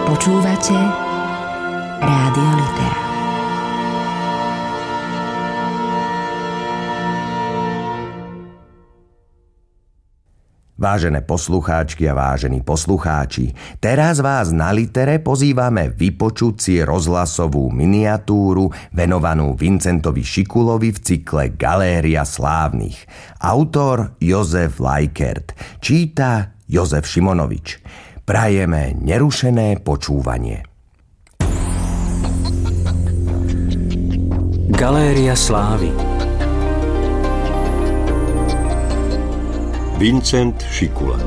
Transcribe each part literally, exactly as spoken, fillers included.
Počúvate Rádio Litera. Vážené poslucháčky a vážení poslucháči, teraz vás na Litere pozývame vypočuť si rozhlasovú miniatúru venovanú Vincentovi Šikulovi v cykle Galéria slávnych. Autor Jozef Lajkert, číta Jozef Šimonovič. Prajeme nerušené počúvanie. Galéria slávy. Vincent Šikula.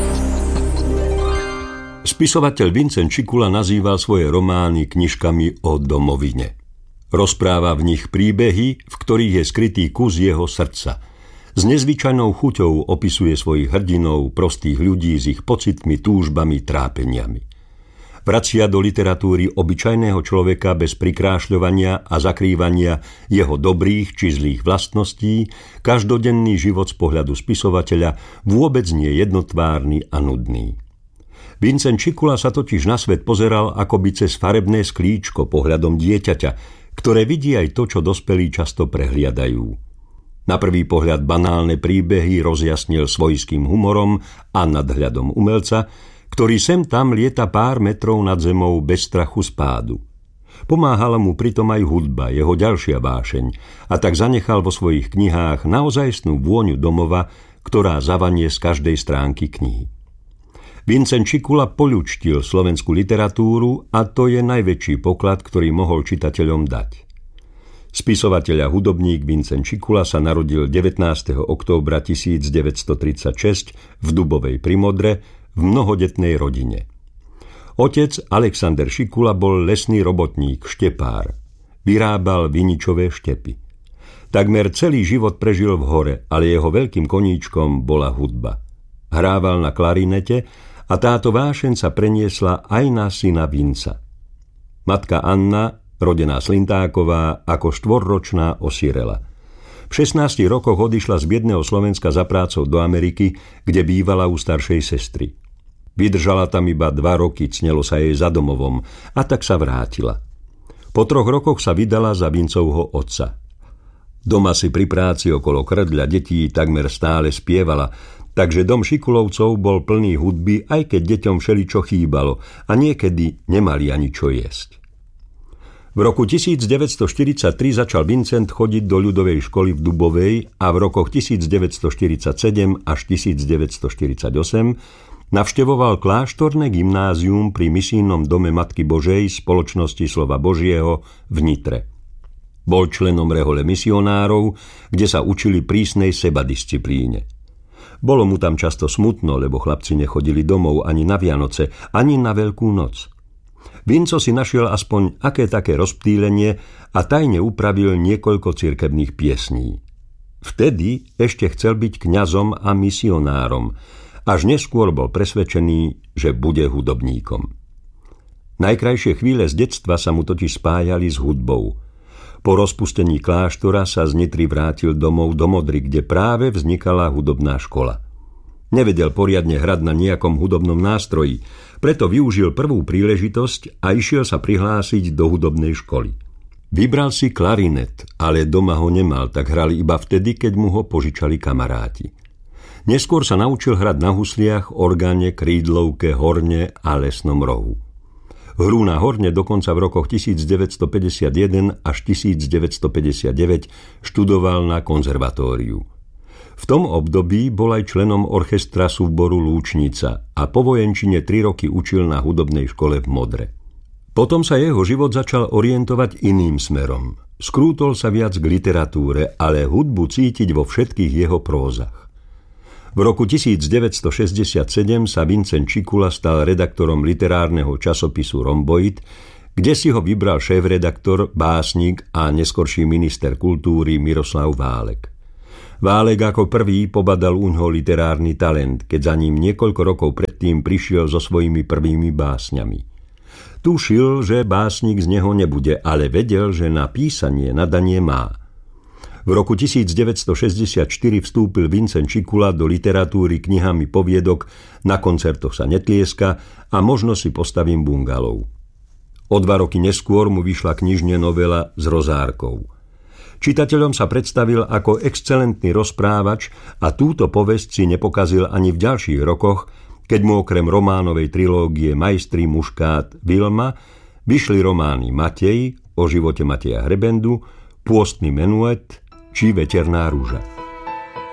Spisovateľ Vincent Šikula nazýval svoje romány knižkami o domovine. Rozpráva v nich príbehy, v ktorých je skrytý kus jeho srdca. S nezvyčajnou chuťou opisuje svojich hrdinov, prostých ľudí s ich pocitmi, túžbami, trápeniami. Vracia do literatúry obyčajného človeka bez prikrášľovania a zakrývania jeho dobrých či zlých vlastností, každodenný život z pohľadu spisovateľa vôbec nie jednotvárny a nudný. Vincent Šikula sa totiž na svet pozeral akoby cez farebné sklíčko pohľadom dieťaťa, ktoré vidí aj to, čo dospelí často prehliadajú. Na prvý pohľad banálne príbehy rozjasnil svojským humorom a nadhľadom umelca, ktorý sem tam lieta pár metrov nad zemou bez strachu z pádu. Pomáhala mu pritom aj hudba, jeho ďalšia vášeň, a tak zanechal vo svojich knihách naozajstnú vôňu domova, ktorá zavanie z každej stránky knihy. Vincent Šikula poľučtil slovenskú literatúru a to je najväčší poklad, ktorý mohol čitateľom dať. Spisovateľ a hudobník Vincent Šikula sa narodil devätnásteho októbra tisícdeväťstotridsaťšesť v Dubovej pri Modre, v mnohodetnej rodine. Otec Alexander Šikula bol lesný robotník, štepár. Vyrábal viničové štepy. Takmer celý život prežil v hore, ale jeho veľkým koníčkom bola hudba. Hrával na klarinete a táto vášeň sa preniesla aj na syna Vinca. Matka Anna, rodená Slintáková, ako štvorročná osirela. V šestnástich rokoch odišla z biedného Slovenska za prácou do Ameriky, kde bývala u staršej sestry. Vydržala tam iba dva roky, cnelo sa jej za domovom a tak sa vrátila. Po troch rokoch sa vydala za Vincovho otca. Doma si pri práci okolo krdľa detí takmer stále spievala, takže dom Šikulovcov bol plný hudby, aj keď deťom všeličo chýbalo a niekedy nemali ani čo jesť. V roku tisícdeväťstoštyridsaťtri začal Vincent chodiť do ľudovej školy v Dubovej a v rokoch tisícdeväťstoštyridsaťsedem až tisícdeväťstoštyridsaťosem navštevoval kláštorné gymnázium pri misijnom dome Matky Božej Spoločnosti Slova Božieho v Nitre. Bol členom rehole misionárov, kde sa učili prísnej sebadisciplíne. Bolo mu tam často smutno, lebo chlapci nechodili domov ani na Vianoce, ani na Veľkú noc. Vinco si našiel aspoň aké také rozptýlenie a tajne upravil niekoľko cirkevných piesní. Vtedy ešte chcel byť kňazom a misionárom, až neskôr bol presvedčený, že bude hudobníkom. Najkrajšie chvíle z detstva sa mu totiž spájali s hudbou. Po rozpustení kláštora sa z Nitry vrátil domov do Modry, kde práve vznikala hudobná škola. Nevedel poriadne hrať na nejakom hudobnom nástroji, preto využil prvú príležitosť a išiel sa prihlásiť do hudobnej školy. Vybral si klarinet, ale doma ho nemal, tak hrali iba vtedy, keď mu ho požičali kamaráti. Neskôr sa naučil hrať na husliach, orgáne, krídlovke, horne a lesnom rohu. Hru na horne dokonca v rokoch tisícdeväťstopäťdesiatjeden až tisícdeväťstopäťdesiatdeväť študoval na konzervatóriu. V tom období bol aj členom orchestra súboru Lúčnica a po vojenčine tri roky učil na hudobnej škole v Modre. Potom sa jeho život začal orientovať iným smerom. Skrútol sa viac k literatúre, ale hudbu cítiť vo všetkých jeho prózach. V roku tisícdeväťstošesťdesiatsedem sa Vincent Šikula stal redaktorom literárneho časopisu Rhomboid, kde si ho vybral šéfredaktor, básnik a neskorší minister kultúry Miroslav Válek. Válek ako prvý pobadal uňho literárny talent, keď za ním niekoľko rokov predtým prišiel so svojimi prvými básňami. Tušil, že básnik z neho nebude, ale vedel, že na písanie nadanie má. V roku devätnásťstošesťdesiatštyri vstúpil Vincent Čikula do literatúry knihami poviedok Na koncertoch sa netlieska a Možno si postavím bungalov. O dva roky neskôr mu vyšla knižne novela S rozárkou. Čitateľom sa predstavil ako excelentný rozprávač a túto povesť si nepokazil ani v ďalších rokoch, keď mu okrem románovej trilógie Majstri, muškát, Vilma vyšli romány Matej o živote Mateja Hrebendu, Pôstny menuet či Veterná rúža.